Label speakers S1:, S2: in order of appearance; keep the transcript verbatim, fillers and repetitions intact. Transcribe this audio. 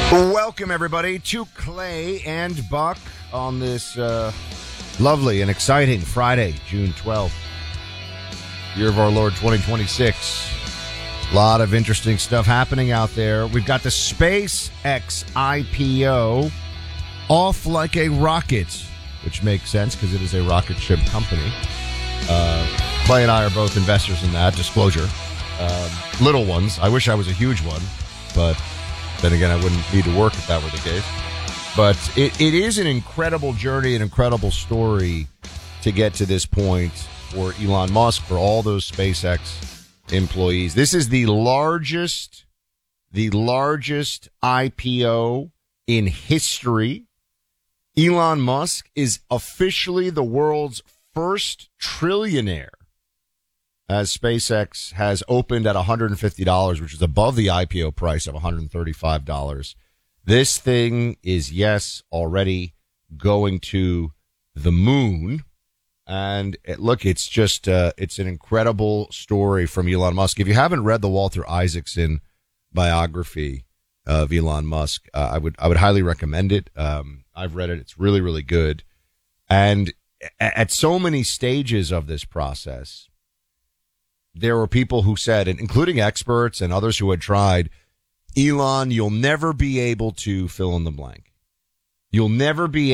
S1: Welcome, everybody, to Clay and Buck on this uh, lovely and exciting Friday, June twelfth, year of our Lord twenty twenty-six. A lot of interesting stuff happening out there. We've got the SpaceX I P O off like a rocket, which makes sense because it is a rocket ship company. Uh, Clay and I are both investors in that, disclosure. Um, little ones. I wish I was a huge one, but then again, I wouldn't need to work if that were the case. But it, it is an incredible journey, an incredible story to get to this point for Elon Musk, for all those SpaceX employees. This is the largest, the largest I P O in history. Elon Musk is officially the world's first trillionaire, as SpaceX has opened at one hundred fifty dollars, which is above the I P O price of one hundred thirty-five dollars. This thing is, yes, already going to the moon. And it, look, it's just, uh, it's an incredible story from Elon Musk. If you haven't read the Walter Isaacson biography of Elon Musk, uh, I would, I would highly recommend it. Um, I've read it. It's really, really good. And at so many stages of this process, there were people who said, and including experts and others who had tried, Elon, you'll never be able to fill in the blank. You'll never be